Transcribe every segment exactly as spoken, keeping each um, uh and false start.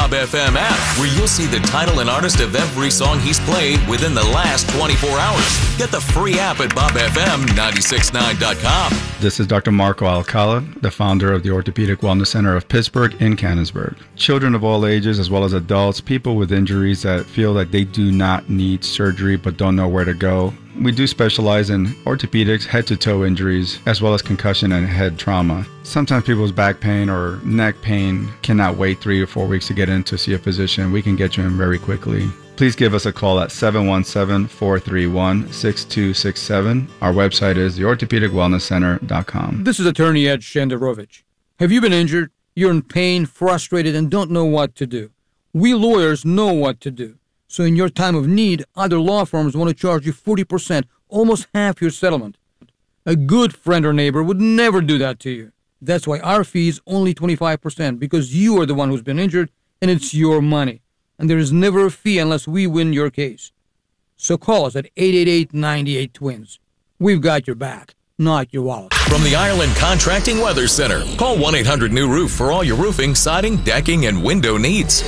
Bob F M app, where you'll see the title and artist of every song he's played within the last twenty-four hours. Get the free app at bob f m nine six nine dot com. This is Doctor Marco Alcala, the founder of the Orthopedic Wellness Center of Pittsburgh in Canonsburg. Children of all ages, as well as adults, people with injuries that feel that they do not need surgery but don't know where to go. We do specialize in orthopedics, head-to-toe injuries, as well as concussion and head trauma. Sometimes people's back pain or neck pain cannot wait three or four weeks to get in to see a physician. We can get you in very quickly. Please give us a call at seven one seven, four three one, six two six seven. Our website is the orthopedic wellness center dot com. This is attorney Ed Shenderovich. Have you been injured? You're in pain, frustrated, and don't know what to do. We lawyers know what to do. So in your time of need, other law firms want to charge you forty percent, almost half your settlement. A good friend or neighbor would never do that to you. That's why our fee is only twenty-five percent, because you are the one who's been injured, and it's your money. And there is never a fee unless we win your case. So call us at eight eight eight, nine eight, twins. We've got your back, not your wallet. From the Ireland Contracting Weather Center, call one eight hundred new roof for all your roofing, siding, decking, and window needs.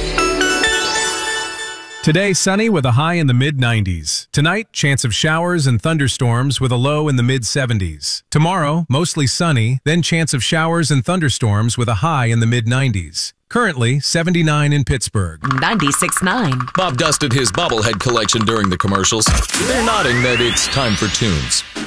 Today, sunny with a high in the mid nineties. Tonight, chance of showers and thunderstorms with a low in the mid seventies. Tomorrow, mostly sunny, then chance of showers and thunderstorms with a high in the mid nineties. Currently, seventy-nine in Pittsburgh. ninety-six point nine. Bob dusted his bobblehead collection during the commercials. They're nodding that it's time for tunes.